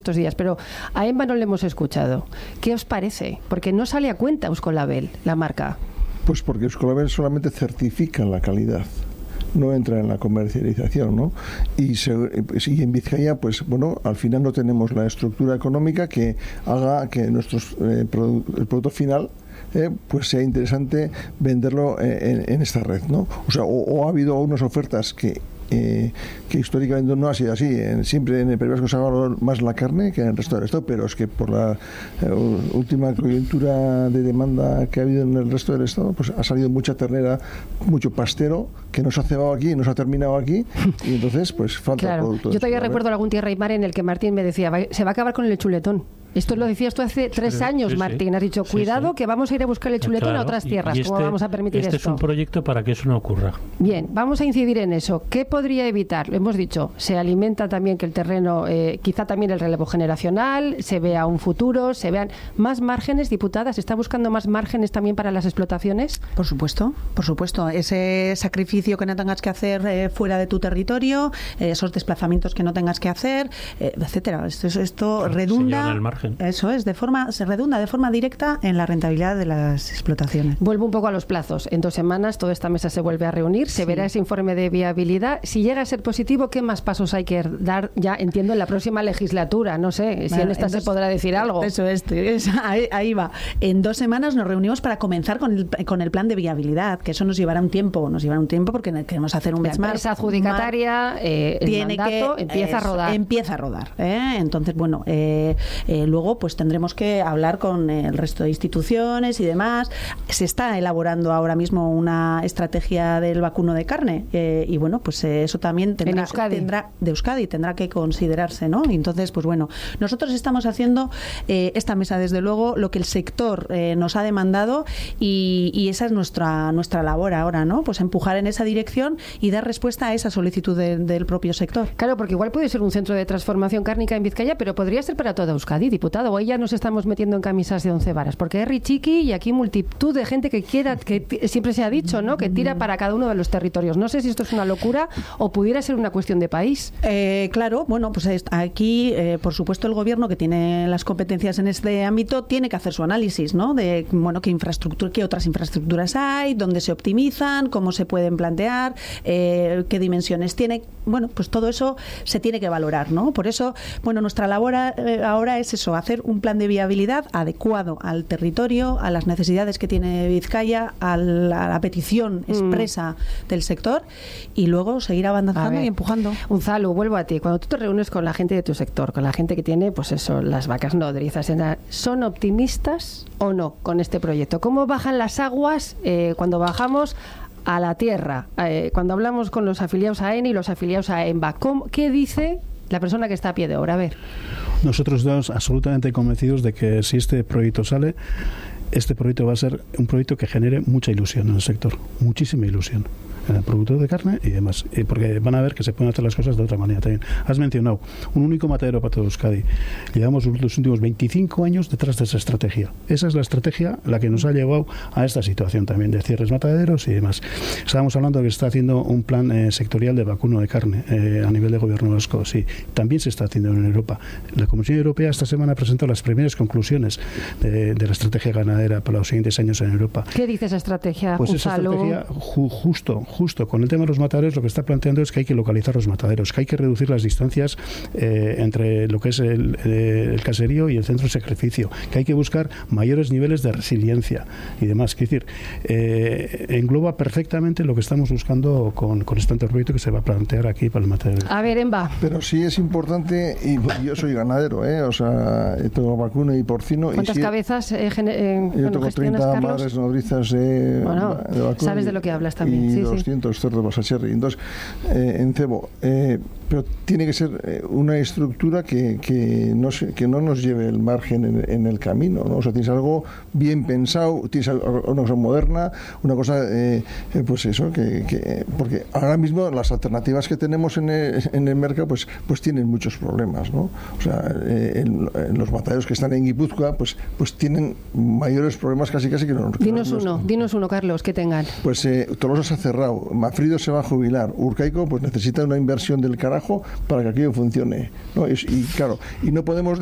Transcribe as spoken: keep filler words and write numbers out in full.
estos días, pero a Emba no le hemos escuchado. ¿Qué os parece? Porque no sale a cuenta Euskolabel, la marca. Pues porque Euskolabel solamente certifica la calidad, no entra en la comercialización, ¿no? Y, se, y en Vizcaya, pues bueno, al final no tenemos la estructura económica que haga que nuestros eh, produ- el producto final Eh, pues sea interesante venderlo eh, en, en esta red, ¿no? O sea, o, o ha habido unas ofertas que eh, que históricamente no ha sido así. En, siempre en el País Vasco se ha valorado más la carne que en el resto del Estado, pero es que por la eh, última coyuntura de demanda que ha habido en el resto del Estado, pues ha salido mucha ternera, mucho pastero que no se ha cebado aquí, no se ha terminado aquí, y entonces pues falta claro. producto. Yo todavía recuerdo algún tierra y mar en el que Martín me decía, se va a acabar con el chuletón. Esto lo decías tú hace tres sí, años, sí, Martín. Sí. Has dicho, cuidado, sí, sí. que vamos a ir a buscar el chuletón claro, a otras tierras. y este, ¿Cómo vamos a permitir este esto? Este es un proyecto para que eso no ocurra. Bien, vamos a incidir en eso. ¿Qué podría evitar? Lo hemos dicho, se alimenta también que el terreno, eh, quizá también el relevo generacional, se vea un futuro, se vean más márgenes, diputadas. ¿Está buscando más márgenes también para las explotaciones? Por supuesto, por supuesto. Ese sacrificio que no tengas que hacer eh, fuera de tu territorio, eh, esos desplazamientos que no tengas que hacer, eh, etcétera. Esto, esto redunda. Se el margen. Eso es, de forma, se redunda de forma directa en la rentabilidad de las explotaciones. Vuelvo un poco a los plazos. En dos semanas toda esta mesa se vuelve a reunir, se sí. verá ese informe de viabilidad. Si llega a ser positivo, ¿qué más pasos hay que dar ya, entiendo, en la próxima legislatura? No sé, si bueno, en esta en dos, se podrá decir algo. Eso es, es ahí, ahí va. En dos semanas nos reunimos para comenzar con el, con el plan de viabilidad, que eso nos llevará un tiempo, nos llevará un tiempo porque queremos hacer un benchmark. Esa adjudicataria, eh, el tiene mandato, que, empieza es, a rodar. Empieza a rodar. ¿eh? Entonces, bueno, eh, eh, luego pues tendremos que hablar con el resto de instituciones y demás. Se está elaborando ahora mismo una estrategia del vacuno de carne eh, y bueno, pues eh, eso también tendrá, tendrá de Euskadi tendrá que considerarse, ¿no? Y entonces, pues bueno, nosotros estamos haciendo eh, esta mesa desde luego lo que el sector eh, nos ha demandado y, y esa es nuestra nuestra labor ahora, ¿no? Pues empujar en esa dirección y dar respuesta a esa solicitud de, del propio sector. Claro, porque igual puede ser un centro de transformación cárnica en Vizcaya, pero podría ser para toda Euskadi, diputado. Hoy ya nos estamos metiendo en camisas de once varas, porque es richiqui y aquí multitud de gente que quiera, que t- siempre se ha dicho, ¿no? Que tira para cada uno de los territorios. No sé si esto es una locura o pudiera ser una cuestión de país. Eh, claro, bueno, pues aquí, eh, por supuesto, el gobierno que tiene las competencias en este ámbito tiene que hacer su análisis, ¿no? De, bueno, qué infraestructura, qué otras infraestructuras hay, dónde se optimizan, cómo se pueden plantear, eh, qué dimensiones tiene. Bueno, pues todo eso se tiene que valorar, ¿no? Por eso, bueno, nuestra labor eh, ahora es eso, hacer un plan de viabilidad adecuado al territorio, a las necesidades que tiene Vizcaya, a la, a la petición expresa mm. del sector y luego seguir avanzando y empujando. Unzalu, vuelvo a ti. Cuando tú te reúnes con la gente de tu sector, con la gente que tiene, pues eso, las vacas nodrizas, ¿son optimistas o no con este proyecto? ¿Cómo bajan las aguas eh, cuando bajamos a la tierra? Eh, cuando hablamos con los afiliados a E N y los afiliados a EMBA, ¿cómo, ¿qué dice la persona que está a pie de obra? A ver. Nosotros estamos absolutamente convencidos de que si este proyecto sale, este proyecto va a ser un proyecto que genere mucha ilusión en el sector, muchísima ilusión en el productor de carne y demás, y porque van a ver que se pueden hacer las cosas de otra manera también. Has mencionado un único matadero para todo Euskadi. Llevamos los últimos veinticinco años detrás de esa estrategia. Esa es la estrategia la que nos ha llevado a esta situación también de cierres mataderos y demás. Estábamos hablando de que se está haciendo un plan eh, sectorial de vacuno de carne eh, a nivel de gobierno vasco. Sí, también se está haciendo en Europa. La Comisión Europea esta semana presentó las primeras conclusiones de, de la estrategia ganadera para los siguientes años en Europa. ¿Qué dice esa estrategia? Pues esa estrategia ju, justo justo con el tema de los mataderos lo que está planteando es que hay que localizar los mataderos, que hay que reducir las distancias eh, entre lo que es el, eh, el caserío y el centro de sacrificio, que hay que buscar mayores niveles de resiliencia y demás. Es decir, eh, engloba perfectamente lo que estamos buscando con, con este proyecto que se va a plantear aquí para el matadero. A ver, Emba. Pero sí es importante, y yo soy ganadero, ¿eh? O sea, tengo vacuno y porcino. ¿Cuántas y si cabezas eh, gen- eh, yo bueno, tengo treinta Carlos? madres nodrizas de, bueno, de vacuno. Sabes de lo que hablas también. Y sí, doscientos sí. cerdos basacherry. Entonces, eh, en cebo. Eh, pero tiene que ser eh, una estructura que, que, no se, que no nos lleve el margen en, en el camino, ¿no? O sea, tienes algo bien pensado, tienes algo, una cosa moderna, una cosa, eh, eh, pues eso, que, que porque ahora mismo las alternativas que tenemos en el, en el mercado, pues, pues tienen muchos problemas, ¿no? O sea, eh, en, en los mataderos que están en Guipúzcoa, pues, pues tienen mayores problemas casi casi que no. Dinos los, uno, dinos uno, Carlos, que tengan. Pues eh, Tolosa se ha cerrado, Mafrido se va a jubilar, Urcaico pues necesita una inversión del carajo carajo para que aquello funcione, ¿no? Es, y claro, y no podemos